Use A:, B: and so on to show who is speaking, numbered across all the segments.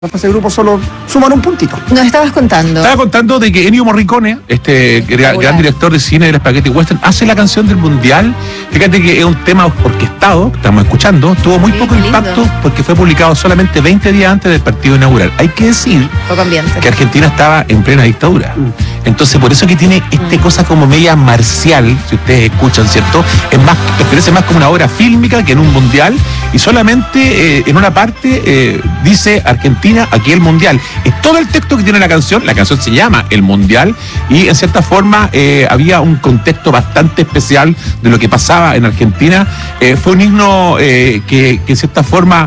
A: La fase de grupo solo suman un puntito.
B: Nos estabas contando.
C: Estaba contando de que Ennio Morricone, gran director de cine del Spaghetti Western, hace la canción del Mundial. Fíjate que es un tema orquestado, que estamos escuchando, tuvo muy poco impacto porque fue publicado solamente 20 días antes del partido inaugural. Hay que decir que Argentina estaba en plena dictadura. Entonces, por eso que tiene cosa como media marcial, si ustedes escuchan, ¿cierto? Parece más como una obra fílmica que en un mundial, y solamente en una parte dice Argentina, aquí el mundial. Es todo el texto que tiene la canción se llama El Mundial, y en cierta forma había un contexto bastante especial de lo que pasaba en Argentina. Fue un himno que en cierta forma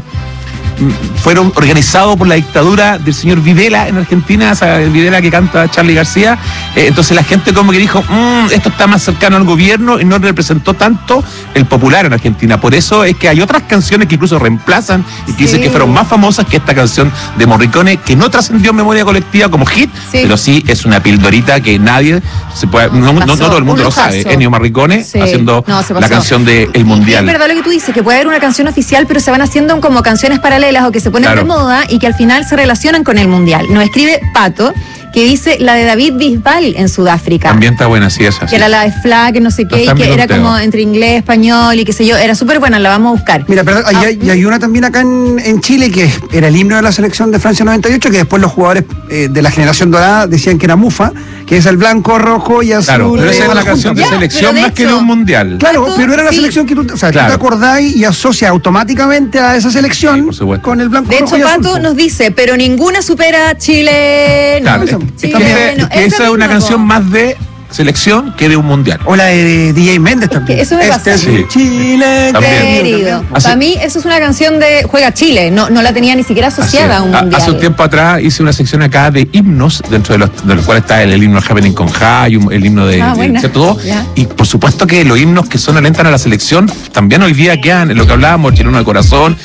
C: fueron organizados por la dictadura del señor Videla en Argentina, esa Videla que canta Charly García. Entonces la gente como que dijo, esto está más cercano al gobierno, y no representó tanto el popular en Argentina. Por eso es que hay otras canciones que incluso reemplazan y que dicen que fueron más famosas que esta canción de Morricone, que no trascendió en memoria colectiva como hit, pero sí es una pildorita que nadie se puede, no todo el mundo lo sabe. Ennio Morricone haciendo la canción de El Mundial.
B: Es verdad lo que tú dices, que puede haber una canción oficial, pero se van haciendo como canciones paralelas o que se ponen de moda y que al final se relacionan con el Mundial. Nos escribe Pato, que dice la de David Bisbal en Sudáfrica.
C: También está buena, sí, esa.
B: Que era la de Flag, no sé qué, y que era como entre inglés, español y qué sé yo. Era súper buena, la vamos a buscar.
A: Mira, pero hay una también acá en Chile que era el himno de la selección de Francia 98, que después los jugadores de la generación dorada decían que era Mufa, que es el blanco, rojo y azul.
C: Claro, pero esa era la canción de selección más que de un mundial.
A: Claro, pero era la selección que tú te acordáis y asocias automáticamente a esa selección con el blanco, rojo y azul.
B: De hecho, Pato nos dice, pero ninguna supera a Chile.
C: Claro, esa es una canción más de selección que de un mundial.
A: O la de DJ Méndez también.
B: Eso me pasa.
A: Chile
B: querido. Para mí eso es una canción de Juega Chile, no la tenía ni siquiera asociada a un mundial.
C: Hace un tiempo atrás hice una sección acá de himnos, dentro de los cuales está el himno Happening con Jai, el himno de todo. Y por supuesto que los himnos que alentan a la selección también hoy día quedan en lo que hablábamos, Chileno de Corazón,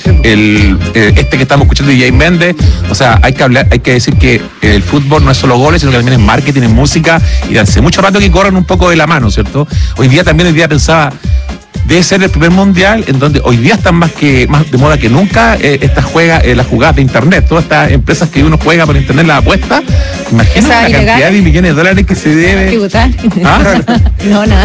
C: que estamos escuchando de DJ Méndez. O sea, hay que decir que el fútbol no es solo goles, sino que también es marketing, es música, y hace mucho rato que corran un poco de la mano, ¿cierto? Hoy día pensaba, debe ser el primer mundial en donde hoy día están más de moda que nunca las jugadas de internet, todas estas empresas que uno juega por internet, las apuestas. Imagínate la cantidad de millones de dólares que se debe.
B: ¿Tributar? No, nada.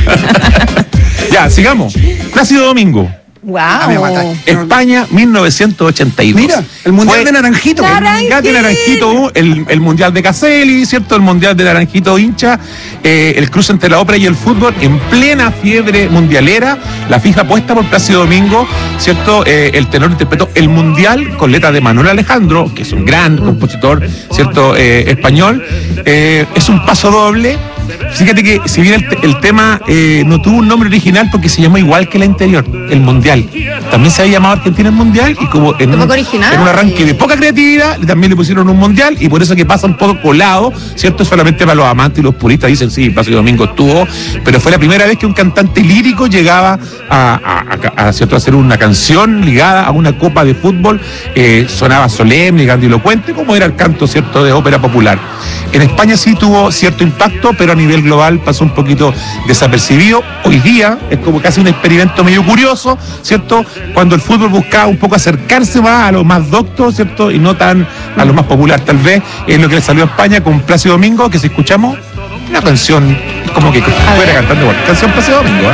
C: Ya, sigamos. Plácido Domingo.
B: Wow.
C: España 1982.
A: Mira, el mundial de Naranjito.
C: El mundial de Naranjito, el mundial de Caselli, ¿cierto? El mundial de Naranjito hincha, el cruce entre la ópera y el fútbol en plena fiebre mundialera, la fija puesta por Plácido Domingo, ¿cierto? El tenor interpretó el mundial con letra de Manuel Alejandro, que es un gran compositor, ¿cierto? Español. Es un paso doble. Fíjate que si bien el tema no tuvo un nombre original porque se llamó igual que el anterior, el Mundial. También se había llamado Argentina el Mundial, y como en un arranque de poca creatividad, también le pusieron un Mundial, y por eso que pasa un poco colado, ¿cierto? Solamente para los amantes y los puristas dicen, sí, Plácido Domingo estuvo, pero fue la primera vez que un cantante lírico llegaba a hacer una canción ligada a una copa de fútbol, sonaba solemne, grandilocuente, como era el canto, ¿cierto?, de ópera popular. En España sí tuvo cierto impacto, pero a nivel global pasó un poquito desapercibido. Hoy día es como casi un experimento medio curioso, ¿cierto? Cuando el fútbol buscaba un poco acercarse más a lo más docto, ¿cierto? Y no tan a lo más popular, tal vez, es lo que le salió a España con Plácido Domingo, que si escuchamos una canción, como que fuera cantando igual. Canción Plácido Domingo,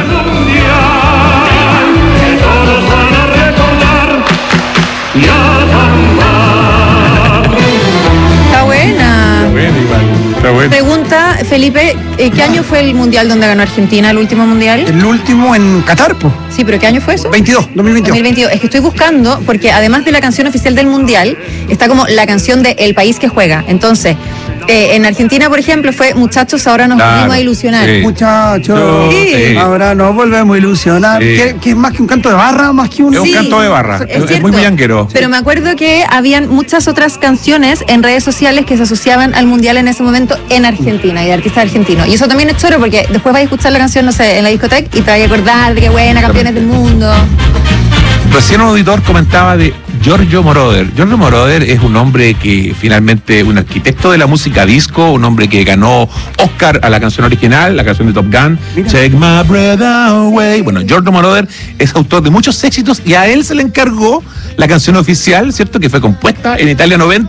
B: Está buena.
C: Está bueno.
B: Pregunta, Felipe, ¿qué año fue el mundial donde ganó Argentina, el último mundial?
A: El último en Qatar, pues.
B: Sí, pero ¿qué año fue eso? 2022. Es que estoy buscando, porque además de la canción oficial del mundial, está como la canción de El País que Juega. Entonces, en Argentina, por ejemplo, fue Muchachos, ahora nos volvemos a ilusionar.
A: Sí. Muchachos, ahora nos volvemos a ilusionar. Que es más que un canto de barra, más que un...
C: Es un canto de barra, es muy bullanguero.
B: Pero me acuerdo que habían muchas otras canciones en redes sociales que se asociaban al mundial en ese momento en Argentina y de artistas argentinos. Y eso también es choro, porque después vais a escuchar la canción, no sé, en la discoteca, y te vas a acordar de qué buena, campeones del mundo.
C: Recién un auditor comentaba de Giorgio Moroder. Giorgio Moroder es un hombre que finalmente, un arquitecto de la música disco, un hombre que ganó Oscar a la canción original, la canción de Top Gun, Take My Breath Away. Bueno, Giorgio Moroder es autor de muchos éxitos y a él se le encargó la canción oficial, ¿cierto? Que fue compuesta en Italia 90.